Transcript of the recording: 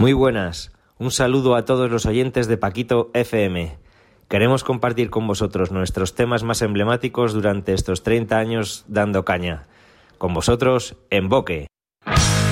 Muy buenas, un saludo a todos los oyentes de Paquito FM. Queremos compartir con vosotros nuestros temas más emblemáticos durante estos 30 años dando caña. Con vosotros, En Boque.